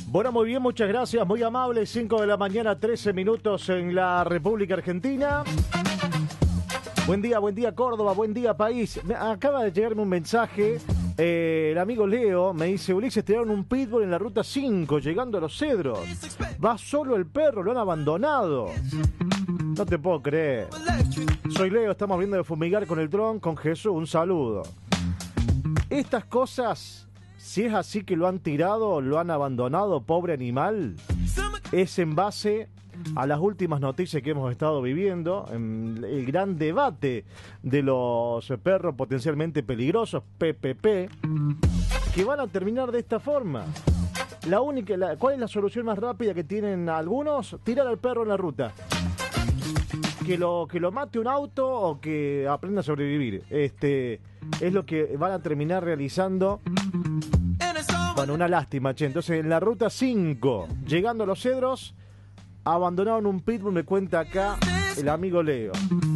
Bueno, muy bien, muchas gracias, muy amable. 5 de la mañana, 13 minutos en la República Argentina. Buen día Córdoba, buen día país. Acaba de llegarme un mensaje, el amigo Leo me dice: Ulises, tiraron un pitbull en la ruta 5, llegando a Los Cedros. Va solo el perro, lo han abandonado. No te puedo creer. Soy Leo, estamos viendo de fumigar con el dron, con Jesús, un saludo. Estas cosas, si es así que lo han tirado, lo han abandonado, pobre animal, es en base a las últimas noticias que hemos estado viviendo, en el gran debate de los perros potencialmente peligrosos, PPP, que van a terminar de esta forma. ¿Cuál es la solución más rápida que tienen algunos? Tirar al perro en la ruta. Que lo mate un auto o que aprenda a sobrevivir. Es lo que van a terminar realizando. Bueno, una lástima, che. Entonces, en la ruta 5, llegando a Los Cedros, abandonaron un pitbull, me cuenta acá el amigo Leo.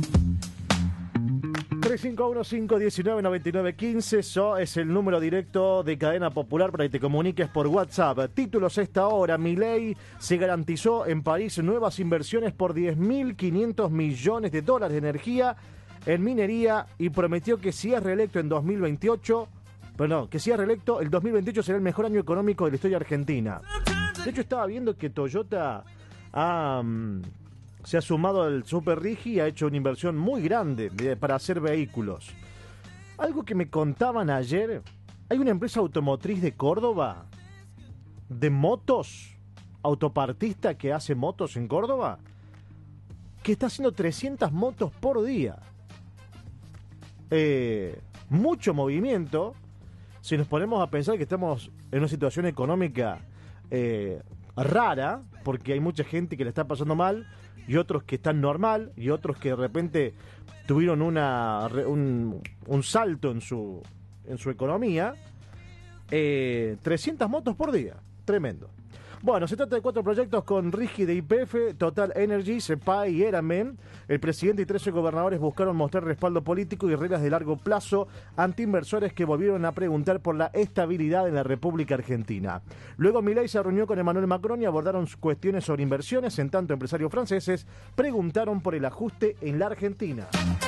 3515-199915, eso es el número directo de Cadena Popular para que te comuniques por WhatsApp. Títulos esta hora: Milei se garantizó en París nuevas inversiones por $10.500 millones de energía en minería y prometió que si es reelecto el 2028 será el mejor año económico de la historia argentina. De hecho, estaba viendo que Toyota se ha sumado al Super Rigi y ha hecho una inversión muy grande para hacer vehículos. Algo que me contaban ayer: hay una empresa automotriz de Córdoba, de motos, autopartista que hace motos en Córdoba, que está haciendo 300 motos por día. Mucho movimiento. Si nos ponemos a pensar que estamos en una situación económica rara, porque hay mucha gente que le está pasando mal y otros que están normal y otros que de repente tuvieron un salto en su economía. 300 motos por día, tremendo. Bueno, se trata de 4 proyectos con Rigi de YPF, Total Energy, CEPAI y Eramen. El presidente y 13 gobernadores buscaron mostrar respaldo político y reglas de largo plazo ante inversores que volvieron a preguntar por la estabilidad en la República Argentina. Luego Milei se reunió con Emmanuel Macron y abordaron cuestiones sobre inversiones, en tanto empresarios franceses preguntaron por el ajuste en la Argentina.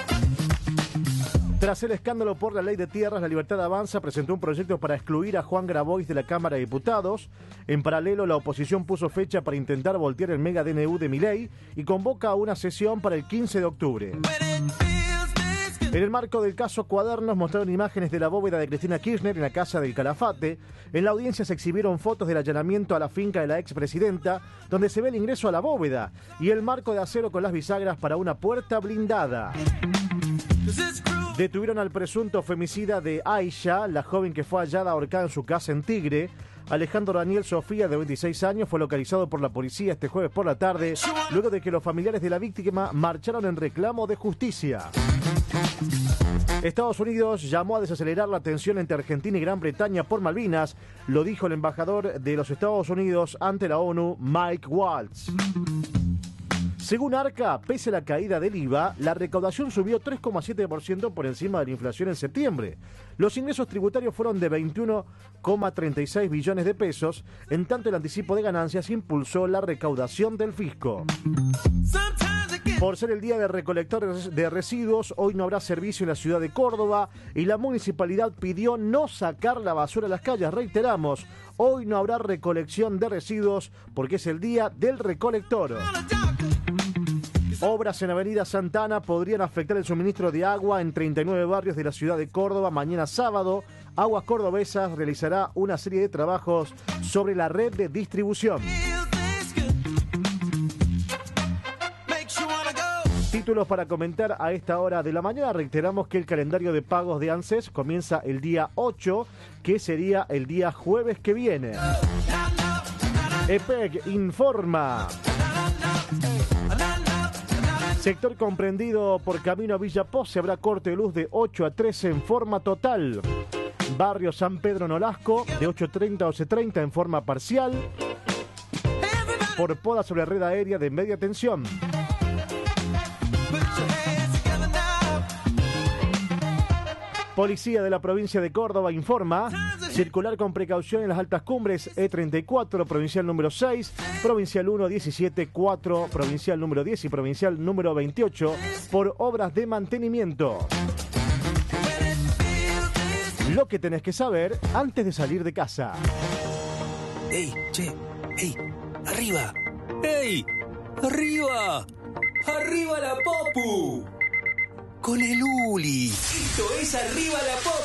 Tras el escándalo por la ley de tierras, La Libertad Avanza presentó un proyecto para excluir a Juan Grabois de la Cámara de Diputados. En paralelo, la oposición puso fecha para intentar voltear el mega DNU de Milei y convoca a una sesión para el 15 de octubre. En el marco del caso Cuadernos, mostraron imágenes de la bóveda de Cristina Kirchner en la Casa del Calafate. En la audiencia se exhibieron fotos del allanamiento a la finca de la expresidenta, donde se ve el ingreso a la bóveda y el marco de acero con las bisagras para una puerta blindada. Detuvieron al presunto femicida de Aisha, la joven que fue hallada ahorcada en su casa en Tigre. Alejandro Daniel Sofía, de 26 años, fue localizado por la policía este jueves por la tarde, luego de que los familiares de la víctima marcharon en reclamo de justicia. Estados Unidos llamó a desacelerar la tensión entre Argentina y Gran Bretaña por Malvinas, lo dijo el embajador de los Estados Unidos ante la ONU, Mike Waltz. Según Arca, pese a la caída del IVA, la recaudación subió 3,7% por encima de la inflación en septiembre. Los ingresos tributarios fueron de 21,36 billones de pesos, en tanto el anticipo de ganancias impulsó la recaudación del fisco. Por ser el día del recolector de residuos, hoy no habrá servicio en la ciudad de Córdoba y la municipalidad pidió no sacar la basura a las calles. Reiteramos, hoy no habrá recolección de residuos porque es el día del recolector. Obras en Avenida Santana podrían afectar el suministro de agua en 39 barrios de la ciudad de Córdoba. Mañana sábado, Aguas Cordobesas realizará una serie de trabajos sobre la red de distribución. Títulos para comentar a esta hora de la mañana. Reiteramos que el calendario de pagos de ANSES comienza el día 8, que sería el día jueves que viene. EPEC informa. Sector comprendido por Camino a Villa Pose habrá corte de luz de 8 a 13 en forma total. Barrio San Pedro Nolasco de 8:30 a 11:30 en forma parcial. Por poda sobre red aérea de media tensión. Policía de la provincia de Córdoba informa. Circular con precaución en las altas cumbres, E34, provincial número 6, provincial 1, 17, 4, provincial número 10 y provincial número 28, por obras de mantenimiento. Lo que tenés que saber antes de salir de casa. ¡Ey, che! ¡Ey! ¡Arriba! ¡Ey! ¡Arriba! ¡Arriba la Popu! Con el Uli. Esto es Arriba la Popu.